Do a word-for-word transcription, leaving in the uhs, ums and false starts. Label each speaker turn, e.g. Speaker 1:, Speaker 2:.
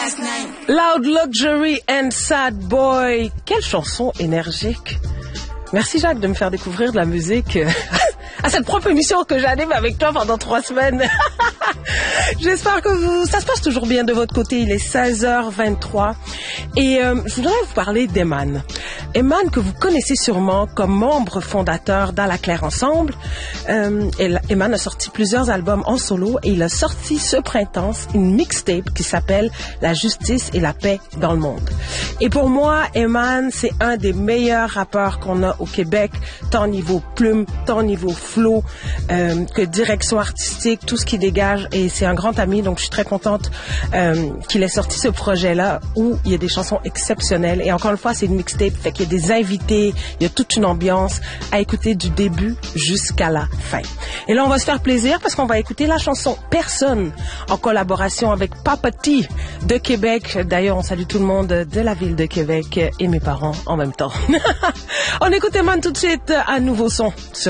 Speaker 1: Loud Luxury and Sad Boy. Quelle chanson énergique. Merci Jacques de me faire découvrir de la musique à cette propre émission que j'anime avec toi pendant trois semaines. J'espère que vous, ça se passe toujours bien de votre côté. Il est seize heures vingt-trois et euh, je voudrais vous parler d'Eman. Eman que vous connaissez sûrement comme membre fondateur d'À la Claire Ensemble. Euh, Eman a sorti plusieurs albums en solo et il a sorti ce printemps une mixtape qui s'appelle La justice et la paix dans le monde. Et pour moi, Eman, c'est un des meilleurs rappeurs qu'on a au Québec, tant niveau plume, tant niveau flow, euh, que direction artistique, tout ce qui dégage. Et c'est un grand ami, donc je suis très contente euh, qu'il ait sorti ce projet-là où il y a des chansons exceptionnelles. Et encore une fois, c'est une mixtape, fait qu'il y a des invités, il y a toute une ambiance à écouter du début jusqu'à la fin. Et là, on va se faire plaisir parce qu'on va écouter la chanson Personne en collaboration avec Papa T de Québec. D'ailleurs, on salue tout le monde de la ville de Québec et mes parents en même temps. On écoute Eman tout de suite, un nouveau son sur